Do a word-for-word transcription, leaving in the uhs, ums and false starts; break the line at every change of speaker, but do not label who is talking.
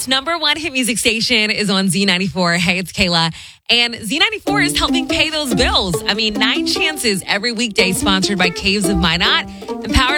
Chart's number one hit music station is on Z ninety-four. Hey, it's Kayla. And Z ninety-four is helping pay those bills. I mean, Nine Chances every weekday, sponsored by Caves of Minot, empowered